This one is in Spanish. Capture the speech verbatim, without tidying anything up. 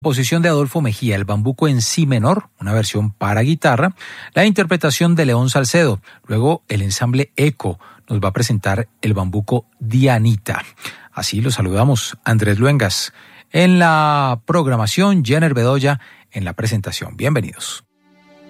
Composición de Adolfo Mejía, el bambuco en si menor, una versión para guitarra, la interpretación de León Salcedo. Luego el ensamble Eco nos va a presentar el bambuco Dianita. Así lo saludamos, Andrés Luengas. En la programación, Jenner Bedoya en la presentación. Bienvenidos.